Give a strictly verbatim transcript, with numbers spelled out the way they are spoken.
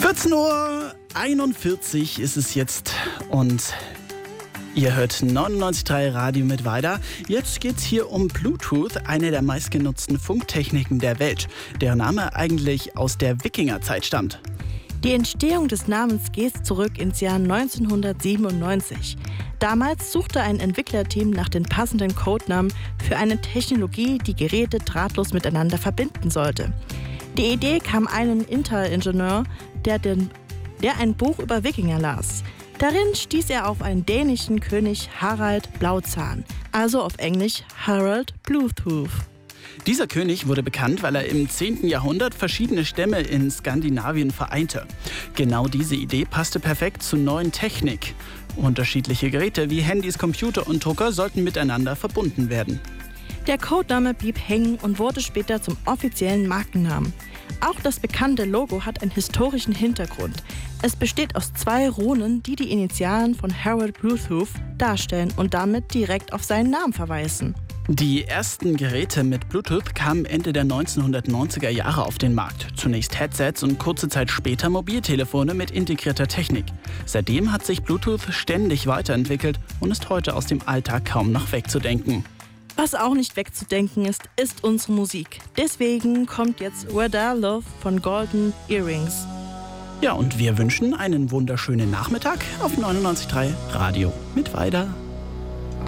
vierzehn Uhr einundvierzig ist es jetzt und ihr hört neunundneunzig Komma drei Radio mit weiter. Jetzt geht's hier um Bluetooth, eine der meistgenutzten Funktechniken der Welt, deren Name eigentlich aus der Wikingerzeit stammt. Die Entstehung des Namens geht zurück ins Jahr neunzehnhundertsiebenundneunzig. Damals suchte ein Entwicklerteam nach den passenden Codenamen für eine Technologie, die Geräte drahtlos miteinander verbinden sollte. Die Idee kam einem Intel-Ingenieur, der, den, der ein Buch über Wikinger las. Darin stieß er auf einen dänischen König Harald Blauzahn, also auf Englisch Harold Bluetooth. Dieser König wurde bekannt, weil er im zehnten Jahrhundert verschiedene Stämme in Skandinavien vereinte. Genau diese Idee passte perfekt zur neuen Technik. Unterschiedliche Geräte wie Handys, Computer und Drucker sollten miteinander verbunden werden. Der Codename blieb hängen und wurde später zum offiziellen Markennamen. Auch das bekannte Logo hat einen historischen Hintergrund. Es besteht aus zwei Runen, die die Initialen von Harold Bluetooth darstellen und damit direkt auf seinen Namen verweisen. Die ersten Geräte mit Bluetooth kamen Ende der neunzehnhundertneunziger Jahre auf den Markt. Zunächst Headsets und kurze Zeit später Mobiltelefone mit integrierter Technik. Seitdem hat sich Bluetooth ständig weiterentwickelt und ist heute aus dem Alltag kaum noch wegzudenken. Was auch nicht wegzudenken ist, ist unsere Musik. Deswegen kommt jetzt Where There Love von Golden Earrings. Ja, und wir wünschen einen wunderschönen Nachmittag auf neunundneunzig Komma drei Radio mit weiter.